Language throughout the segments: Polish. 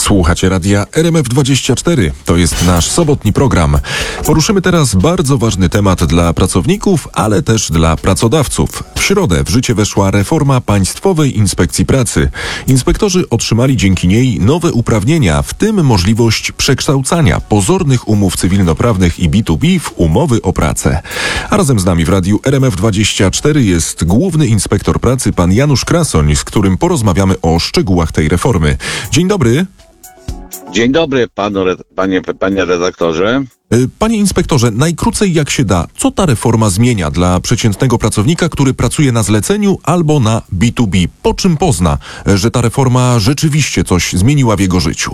Słuchacie radia RMF24. To jest nasz sobotni program. Poruszymy teraz bardzo ważny temat dla pracowników, ale też dla pracodawców. W środę w życie weszła reforma Państwowej Inspekcji Pracy. Inspektorzy otrzymali dzięki niej nowe uprawnienia, w tym możliwość przekształcania pozornych umów cywilnoprawnych i B2B w umowy o pracę. A razem z nami w radiu RMF24 jest główny inspektor pracy pan Janusz Krasoń, z którym porozmawiamy o szczegółach tej reformy. Dzień dobry. Dzień dobry panie redaktorze. Panie inspektorze, najkrócej jak się da, co ta reforma zmienia dla przeciętnego pracownika, który pracuje na zleceniu albo na B2B? Po czym pozna, że ta reforma rzeczywiście coś zmieniła w jego życiu?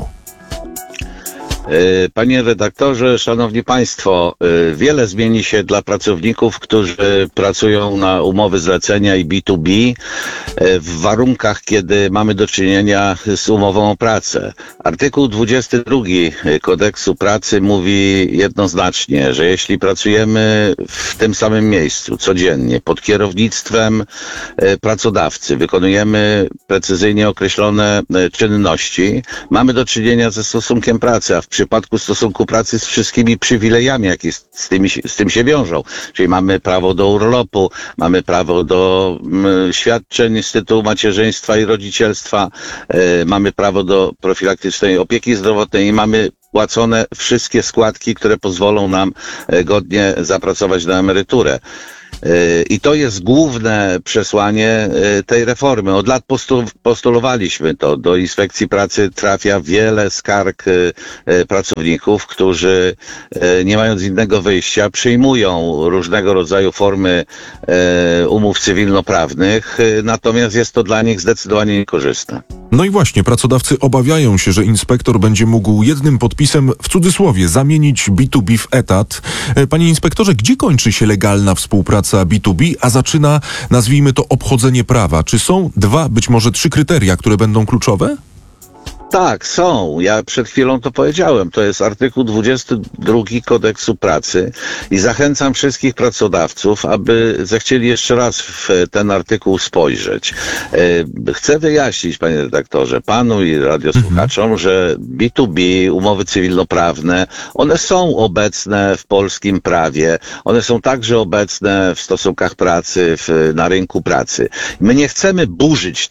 Panie redaktorze, szanowni państwo, wiele zmieni się dla pracowników, którzy pracują na umowy zlecenia i B2B w warunkach, kiedy mamy do czynienia z umową o pracę. Artykuł 22 Kodeksu Pracy mówi jednoznacznie, że jeśli pracujemy w tym samym miejscu codziennie pod kierownictwem pracodawcy, wykonujemy precyzyjnie określone czynności, mamy do czynienia ze stosunkiem pracy, a w przypadku stosunku pracy z wszystkimi przywilejami, jakie z tym się wiążą. Czyli mamy prawo do urlopu, mamy prawo do świadczeń z tytułu macierzyństwa i rodzicielstwa, mamy prawo do profilaktycznej opieki zdrowotnej i mamy płacone wszystkie składki, które pozwolą nam godnie zapracować na emeryturę. I to jest główne przesłanie tej reformy. Od lat postulowaliśmy to. Do Inspekcji Pracy trafia wiele skarg pracowników, którzy nie mając innego wyjścia przyjmują różnego rodzaju formy umów cywilnoprawnych, natomiast jest to dla nich zdecydowanie niekorzystne. No i właśnie, pracodawcy obawiają się, że inspektor będzie mógł jednym podpisem, w cudzysłowie, zamienić B2B w etat. Panie inspektorze, gdzie kończy się legalna współpraca B2B, a zaczyna, nazwijmy to, obchodzenie prawa? Czy są dwa, być może trzy kryteria, które będą kluczowe? Tak, są. Ja przed chwilą to powiedziałem. To jest artykuł 22 Kodeksu Pracy i zachęcam wszystkich pracodawców, aby zechcieli jeszcze raz w ten artykuł spojrzeć. Chcę wyjaśnić, panie redaktorze, panu i radiosłuchaczom, że B2B, umowy cywilnoprawne, one są obecne w polskim prawie. One są także obecne w stosunkach pracy, na rynku pracy. My nie chcemy burzyć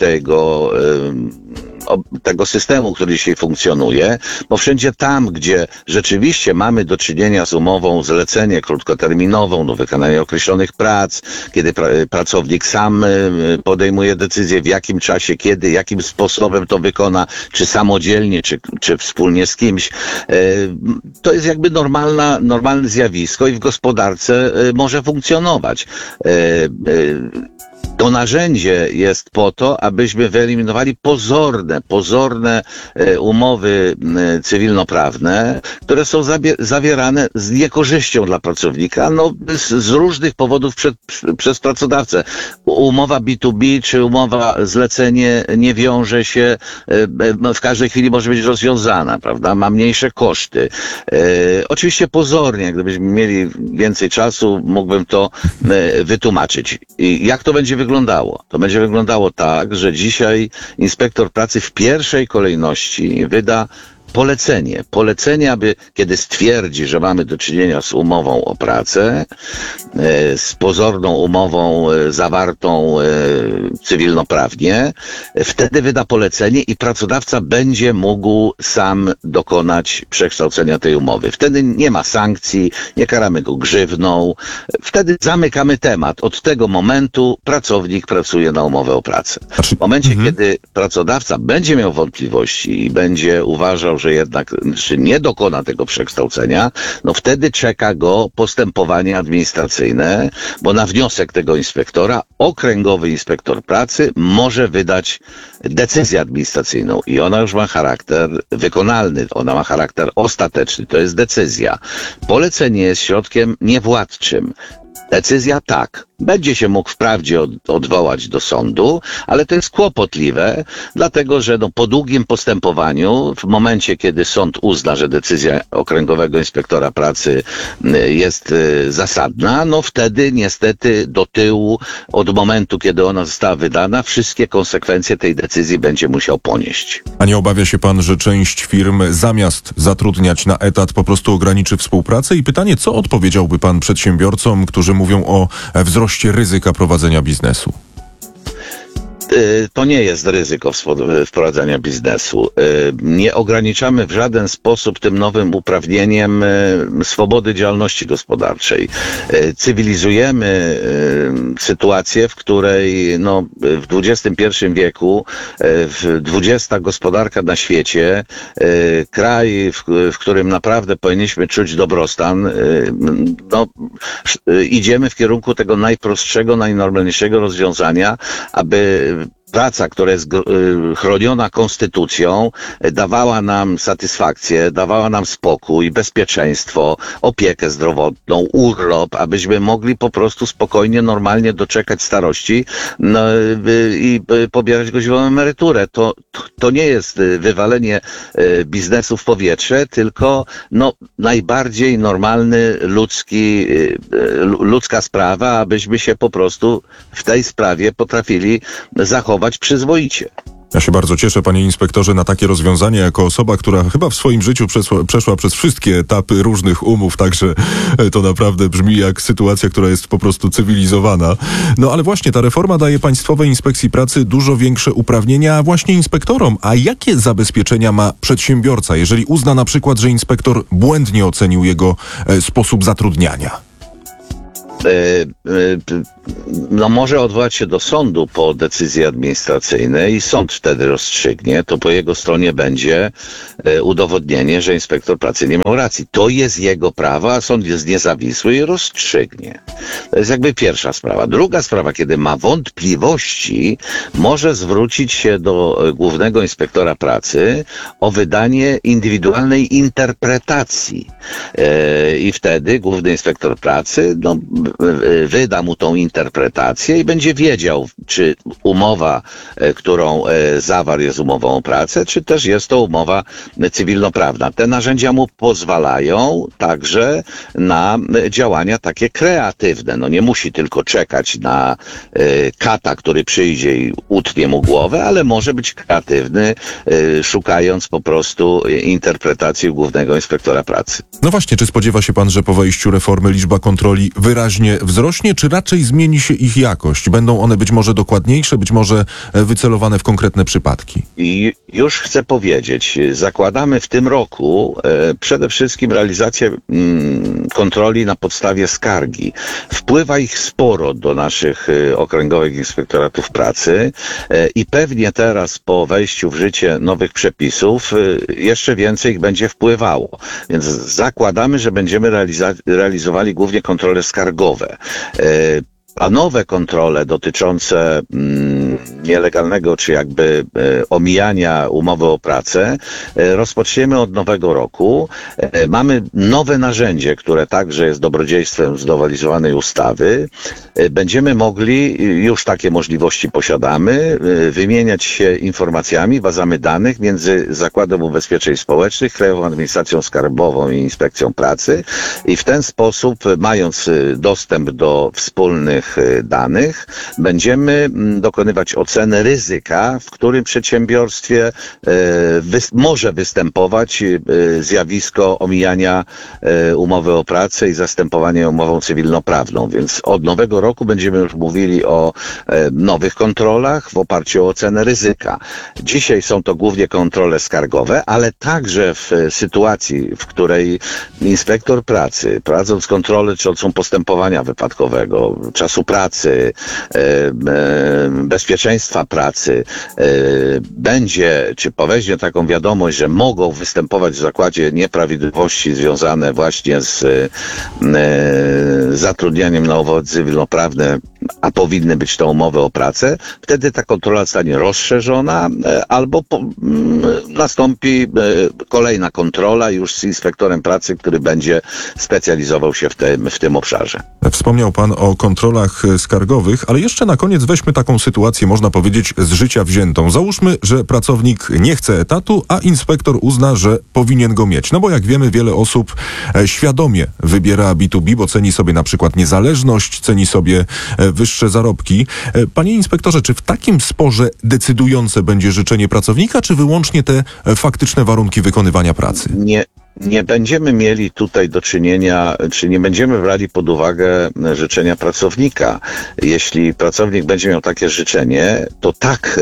tego systemu, który dzisiaj funkcjonuje, bo wszędzie tam, gdzie rzeczywiście mamy do czynienia z umową zlecenie krótkoterminową do wykonania określonych prac, kiedy pracownik sam podejmuje decyzję, w jakim czasie, kiedy, jakim sposobem to wykona, czy samodzielnie, czy wspólnie z kimś, to jest jakby normalne zjawisko i w gospodarce może funkcjonować. To narzędzie jest po to, abyśmy wyeliminowali pozorne umowy cywilnoprawne, które są zawierane z niekorzyścią dla pracownika, z różnych powodów przez pracodawcę. Umowa B2B czy umowa zlecenie nie wiąże się, w każdej chwili może być rozwiązana, prawda? Ma mniejsze koszty. Oczywiście pozornie, gdybyśmy mieli więcej czasu, mógłbym to wytłumaczyć. I jak to będzie wyglądało? To będzie wyglądało tak, że dzisiaj inspektor pracy w pierwszej kolejności wyda polecenie, aby kiedy stwierdzi, że mamy do czynienia z umową o pracę, z pozorną umową zawartą cywilnoprawnie, wtedy wyda polecenie i pracodawca będzie mógł sam dokonać przekształcenia tej umowy. Wtedy nie ma sankcji, nie karamy go grzywną, wtedy zamykamy temat. Od tego momentu pracownik pracuje na umowę o pracę. W momencie, kiedy pracodawca będzie miał wątpliwości i będzie uważał, że jednak nie dokona tego przekształcenia, wtedy czeka go postępowanie administracyjne, bo na wniosek tego inspektora okręgowy inspektor pracy może wydać decyzję administracyjną i ona już ma charakter wykonalny, ona ma charakter ostateczny, to jest decyzja. Polecenie jest środkiem niewładczym. Decyzja tak. będzie się mógł wprawdzie odwołać do sądu, ale to jest kłopotliwe, dlatego że po długim postępowaniu, w momencie kiedy sąd uzna, że decyzja Okręgowego Inspektora Pracy jest zasadna, wtedy niestety do tyłu, od momentu, kiedy ona została wydana, wszystkie konsekwencje tej decyzji będzie musiał ponieść. A nie obawia się pan, że część firm zamiast zatrudniać na etat po prostu ograniczy współpracę? I pytanie, co odpowiedziałby pan przedsiębiorcom, którzy mówią o wzroście ryzyka prowadzenia biznesu? To nie jest ryzyko wprowadzania biznesu. Nie ograniczamy w żaden sposób tym nowym uprawnieniem swobody działalności gospodarczej. Cywilizujemy sytuację, w której w XXI wieku, 20 gospodarka na świecie, kraj, w którym naprawdę powinniśmy czuć dobrostan, idziemy w kierunku tego najprostszego, najnormalniejszego rozwiązania, aby praca, która jest chroniona konstytucją, dawała nam satysfakcję, dawała nam spokój, bezpieczeństwo, opiekę zdrowotną, urlop, abyśmy mogli po prostu spokojnie, normalnie doczekać starości i pobierać godziwą emeryturę. To nie jest wywalenie biznesu w powietrze, tylko najbardziej normalny, ludzka sprawa, abyśmy się po prostu w tej sprawie potrafili zachować przyzwoicie. Ja się bardzo cieszę, panie inspektorze, na takie rozwiązanie jako osoba, która chyba w swoim życiu przeszła przez wszystkie etapy różnych umów, także to naprawdę brzmi jak sytuacja, która jest po prostu cywilizowana. Ale właśnie ta reforma daje Państwowej Inspekcji Pracy dużo większe uprawnienia właśnie inspektorom. A jakie zabezpieczenia ma przedsiębiorca, jeżeli uzna na przykład, że inspektor błędnie ocenił jego sposób zatrudniania? Może odwołać się do sądu po decyzji administracyjnej i sąd wtedy rozstrzygnie, to po jego stronie będzie udowodnienie, że inspektor pracy nie miał racji. To jest jego prawo, a sąd jest niezawisły i rozstrzygnie. To jest jakby pierwsza sprawa. Druga sprawa, kiedy ma wątpliwości, może zwrócić się do Głównego Inspektora Pracy o wydanie indywidualnej interpretacji. I wtedy Główny Inspektor Pracy wyda mu tą interpretację i będzie wiedział, czy umowa, którą zawarł, jest umową o pracę, czy też jest to umowa cywilnoprawna. Te narzędzia mu pozwalają także na działania takie kreatywne. Nie musi tylko czekać na kata, który przyjdzie i utnie mu głowę, ale może być kreatywny, szukając po prostu interpretacji Głównego Inspektora Pracy. Właśnie, czy spodziewa się pan, że po wejściu reformy liczba kontroli wyraźnie wzrośnie, czy raczej zmieni się ich jakość? Będą one być może dokładniejsze, być może wycelowane w konkretne przypadki? I już chcę powiedzieć, zakładamy w tym roku przede wszystkim realizację kontroli na podstawie skargi. Wpływa ich sporo do naszych okręgowych inspektoratów pracy i pewnie teraz po wejściu w życie nowych przepisów jeszcze więcej ich będzie wpływało. Więc zakładamy, że będziemy realizowali głównie kontrole skargowe. A nowe kontrole dotyczące nielegalnego czy jakby omijania umowy o pracę rozpoczniemy od nowego roku. Mamy nowe narzędzie, które także jest dobrodziejstwem znowelizowanej ustawy. Będziemy mogli, już takie możliwości posiadamy, wymieniać się informacjami, bazami danych między Zakładem Ubezpieczeń Społecznych, Krajową Administracją Skarbową i Inspekcją Pracy i w ten sposób, mając dostęp do wspólnych danych, będziemy dokonywać oceny ryzyka, w którym przedsiębiorstwie może występować zjawisko omijania umowy o pracę i zastępowania umową cywilnoprawną. Więc od nowego roku będziemy już mówili o nowych kontrolach w oparciu o ocenę ryzyka. Dzisiaj są to głównie kontrole skargowe, ale także w sytuacji, w której inspektor pracy, prowadząc kontrolę dotyczącą postępowania wypadkowego, czasu pracy, bezpieczeństwa pracy, będzie, czy poweźmie taką wiadomość, że mogą występować w zakładzie nieprawidłowości związane właśnie z zatrudnianiem na umowy cywilnoprawne a powinny być to umowy o pracę, wtedy ta kontrola zostanie rozszerzona albo nastąpi kolejna kontrola już z inspektorem pracy, który będzie specjalizował się w tym obszarze. Wspomniał pan o kontrolach skargowych, ale jeszcze na koniec weźmy taką sytuację, można powiedzieć, z życia wziętą. Załóżmy, że pracownik nie chce etatu, a inspektor uzna, że powinien go mieć. No bo jak wiemy, wiele osób świadomie wybiera B2B, bo ceni sobie na przykład niezależność, ceni sobie wyższe zarobki. Panie inspektorze, czy w takim sporze decydujące będzie życzenie pracownika, czy wyłącznie te faktyczne warunki wykonywania pracy? Nie będziemy mieli tutaj do czynienia, czy nie będziemy brali pod uwagę życzenia pracownika. Jeśli pracownik będzie miał takie życzenie, to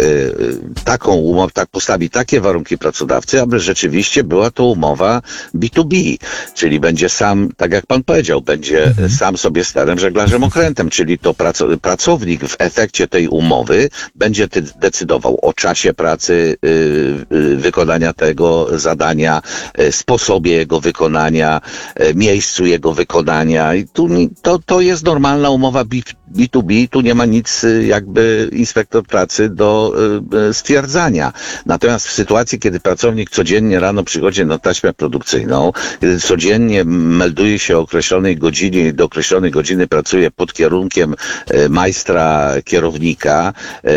taką umowę, postawi takie warunki pracodawcy, aby rzeczywiście była to umowa B2B, czyli będzie sam, tak jak pan powiedział, będzie sam sobie sterem, żeglarzem okrętem, czyli to pracownik w efekcie tej umowy będzie decydował o czasie pracy, wykonania tego zadania, sposobie jego wykonania, miejscu jego wykonania. I to jest normalna umowa B2B, tu nie ma nic jakby inspektor pracy do stwierdzania. Natomiast w sytuacji, kiedy pracownik codziennie rano przychodzi na taśmę produkcyjną, kiedy codziennie melduje się o określonej godzinie i do określonej godziny pracuje pod kierunkiem majstra kierownika,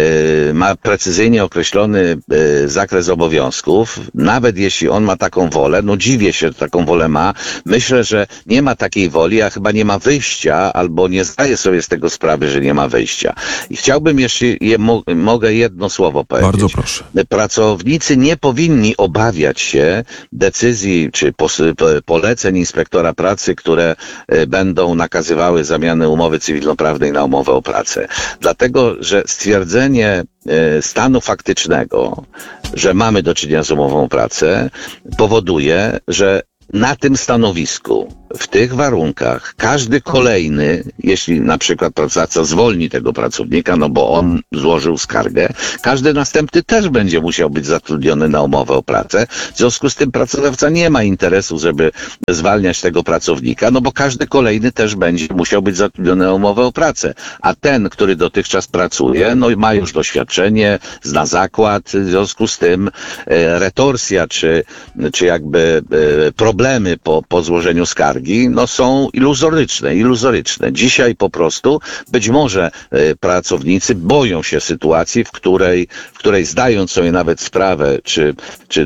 ma precyzyjnie określony zakres obowiązków, nawet jeśli on ma taką wolę, no dziwię się, że taką wolę ma, myślę, że nie ma takiej woli, a chyba nie ma wyjścia, albo nie zdaje sobie z tego sprawy, że nie ma wyjścia. I chciałbym jeszcze, mogę jedno słowo powiedzieć. Bardzo proszę. Pracownicy nie powinni obawiać się decyzji czy poleceń inspektora pracy, które będą nakazywały zamianę umowy cywilnoprawnej na umowę o pracę. Dlatego, że stwierdzenie stanu faktycznego, że mamy do czynienia z umową o pracę, powoduje, że na tym stanowisku, w tych warunkach, każdy kolejny, jeśli na przykład pracodawca zwolni tego pracownika, no bo on złożył skargę, każdy następny też będzie musiał być zatrudniony na umowę o pracę. W związku z tym pracodawca nie ma interesu, żeby zwalniać tego pracownika, no bo każdy kolejny też będzie musiał być zatrudniony na umowę o pracę. A ten, który dotychczas pracuje, no i ma już doświadczenie, zna zakład, w związku z tym retorsja, czy jakby problemy po złożeniu skargi, no są iluzoryczne. Dzisiaj po prostu być może pracownicy boją się sytuacji, w której zdając sobie nawet sprawę, czy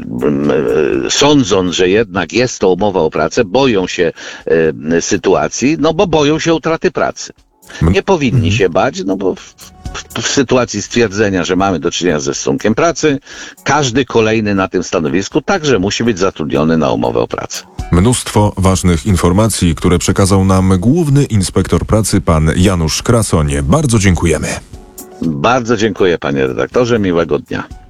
sądząc, że jednak jest to umowa o pracę, boją się sytuacji, no bo boją się utraty pracy. Nie powinni się bać, no bo w sytuacji stwierdzenia, że mamy do czynienia ze stosunkiem pracy, każdy kolejny na tym stanowisku także musi być zatrudniony na umowę o pracę. Mnóstwo ważnych informacji, które przekazał nam główny inspektor pracy, pan Janusz Krasoń. Bardzo dziękujemy. Bardzo dziękuję, panie redaktorze. Miłego dnia.